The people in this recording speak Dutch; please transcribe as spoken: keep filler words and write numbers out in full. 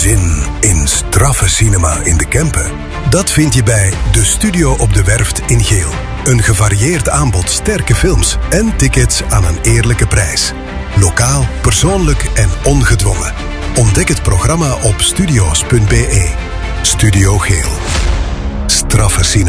Zin in straffe cinema in de Kempen? Dat vind je bij De Studio op de Werft in Geel. Een gevarieerd aanbod sterke films en tickets aan een eerlijke prijs. Lokaal, persoonlijk en ongedwongen. Ontdek het programma op studio's punt be. Studio Geel. Straffe cinema.